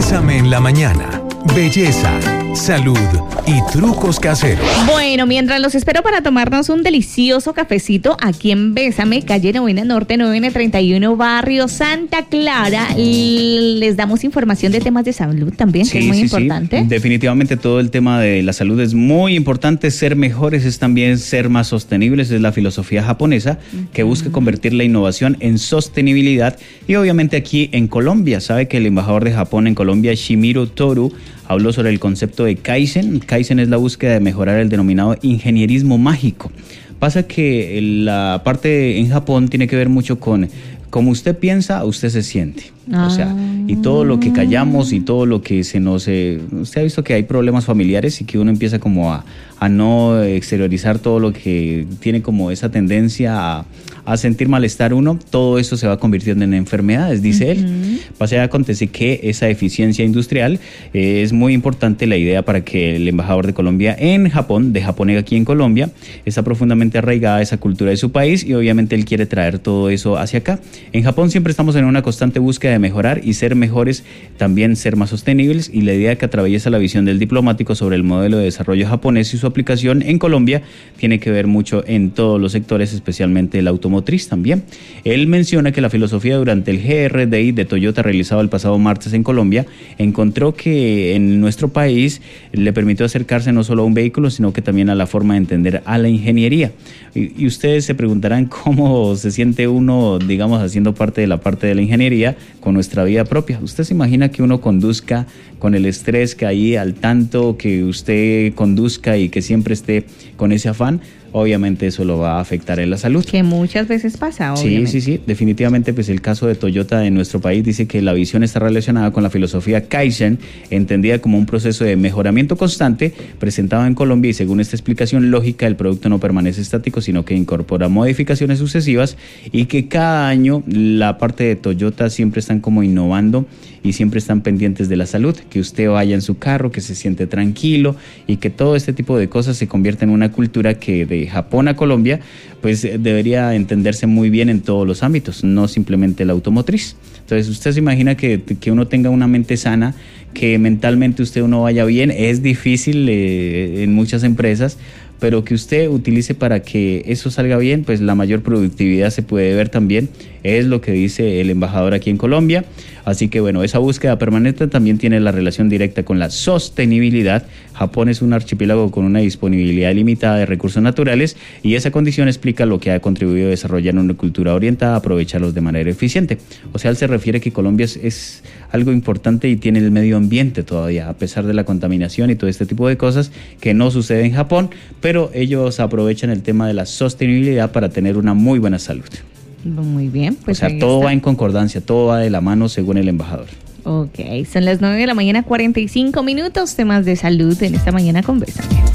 Bésame en la mañana. Belleza, salud y trucos caseros. Bueno, mientras los espero para tomarnos un delicioso cafecito aquí en Bésame, calle Novena Norte, 931, barrio Santa Clara, les damos información de temas de salud también, que es muy importante. Sí. Definitivamente todo el tema de la salud es muy importante. Ser mejores es también ser más sostenibles. Es la filosofía japonesa que busca convertir la innovación en sostenibilidad. Y obviamente aquí en Colombia, sabe que el embajador de Japón en Colombia, Shimiru Toru, habló sobre el concepto de Kaizen. Kaizen es la búsqueda de mejorar el denominado ingenierismo mágico. Pasa que la parte en Japón tiene que ver mucho con como usted piensa, usted se siente. O sea, y todo lo que callamos y todo lo que se nos... usted ha visto que hay problemas familiares y que uno empieza como a no exteriorizar todo lo que tiene como esa tendencia a sentir malestar uno. Todo eso se va convirtiendo en enfermedades, dice él. Pasa y acontece que esa eficiencia industrial es muy importante. La idea para que el embajador de Colombia en Japón, de Japón aquí en Colombia, está profundamente arraigada esa cultura de su país y obviamente él quiere traer todo eso hacia acá. En Japón siempre estamos en una constante búsqueda de mejorar y ser mejores, también ser más sostenibles, y la idea que atraviesa la visión del diplomático sobre el modelo de desarrollo japonés y su aplicación en Colombia tiene que ver mucho en todos los sectores, especialmente el automotriz también. Él menciona que la filosofía durante el GRDI de Toyota realizado el pasado martes en Colombia encontró que en nuestro país le permitió acercarse no solo a un vehículo, sino que también a la forma de entender a la ingeniería. Y ustedes se preguntarán cómo se siente uno, digamos, haciendo parte de la ingeniería con nuestra vida propia. ¿Usted se imagina que uno conduzca con el estrés que hay al tanto, que usted conduzca y que siempre esté con ese afán? Obviamente eso lo va a afectar en la salud. Que muchas veces pasa, obviamente. Sí. Definitivamente, pues el caso de Toyota en nuestro país dice que la visión está relacionada con la filosofía Kaizen, entendida como un proceso de mejoramiento constante presentado en Colombia, y según esta explicación lógica, el producto no permanece estático, sino que incorpora modificaciones sucesivas, y que cada año la parte de Toyota siempre están como innovando y siempre están pendientes de la salud, que usted vaya en su carro, que se siente tranquilo, y que todo este tipo de cosas se convierta en una cultura que de Japón a Colombia pues debería entenderse muy bien en todos los ámbitos, no simplemente la automotriz. Entonces usted se imagina que uno tenga una mente sana, que mentalmente uno vaya bien. Es difícil en muchas empresas, pero que usted utilice para que eso salga bien, pues la mayor productividad se puede ver también, es lo que dice el embajador aquí en Colombia. Así que bueno, esa búsqueda permanente también tiene la relación directa con la sostenibilidad. Japón es un archipiélago con una disponibilidad limitada de recursos naturales, y esa condición explica lo que ha contribuido a desarrollar una cultura orientada a aprovecharlos de manera eficiente. O sea, él se refiere que Colombia es algo importante y tiene el medio ambiente todavía, a pesar de la contaminación y todo este tipo de cosas que no sucede en Japón, pero ellos aprovechan el tema de la sostenibilidad para tener una muy buena salud. Muy bien, pues. O sea, todo va en concordancia, todo va de la mano según el embajador. Ok, son las 9 de la mañana, 45 minutos, temas de salud en esta mañana con Bésame.